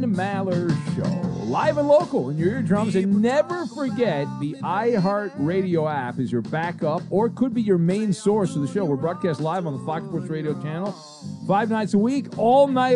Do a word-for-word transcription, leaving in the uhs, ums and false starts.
Maller Show. Live and local in your eardrums. And never forget, the iHeartRadio app is your backup, or it could be your main source of the show. We're broadcast live on the Fox Sports Radio channel five nights a week, all night